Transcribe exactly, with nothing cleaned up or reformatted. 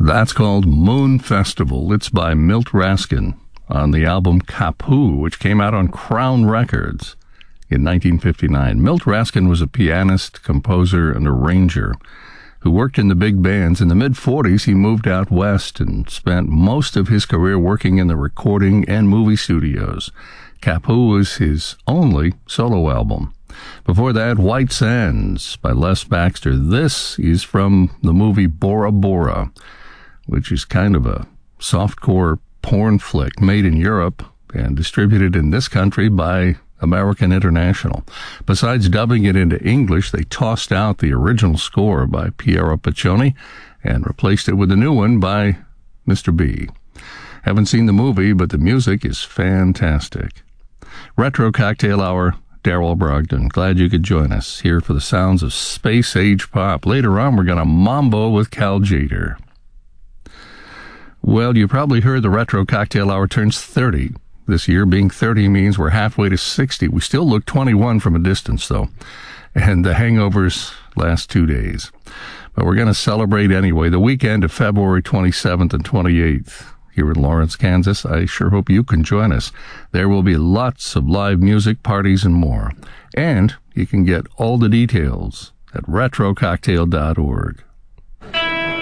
That's called Moon Festival. It's by Milt Raskin on the album Kapu, which came out on Crown Records in nineteen fifty-nine. Milt Raskin was a pianist, composer, and arranger who worked in the big bands. In the mid-forties, he moved out west and spent most of his career working in the recording and movie studios. Kapu was his only solo album. Before that, White Sands by Les Baxter. This is from the movie Bora Bora, which is kind of a softcore porn flick made in Europe and distributed in this country by American International. Besides dubbing it into English, they tossed out the original score by Piero Piccioni and replaced it with a new one by Mister B. Haven't seen the movie, but the music is fantastic. Retro Cocktail Hour, Daryl Brogdon. Glad you could join us here for the sounds of space-age pop. Later on, we're going to mambo with Cal Jader. Well, you probably heard the Retro Cocktail Hour turns thirty this year. Being thirty means we're halfway to sixty. We still look twenty-one from a distance, though, and the hangovers last two days. But we're going to celebrate anyway. The weekend of February twenty-seventh and twenty-eighth here in Lawrence, Kansas. I sure hope you can join us. There will be lots of live music, parties, and more. And you can get all the details at retro cocktail dot org.